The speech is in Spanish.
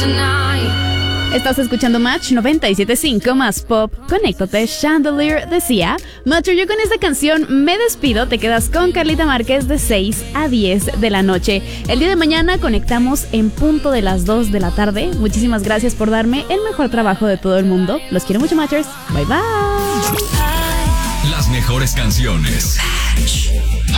Estás escuchando Match 97.5 más pop. Conéctate, Chandelier decía. Matcher, yo con esta canción me despido. Te quedas con Carlita Márquez de 6 a 10 de la noche. El día de mañana conectamos en punto de las 2 de la tarde. Muchísimas gracias por darme el mejor trabajo de todo el mundo. Los quiero mucho, Matchers. Bye bye. Las mejores canciones.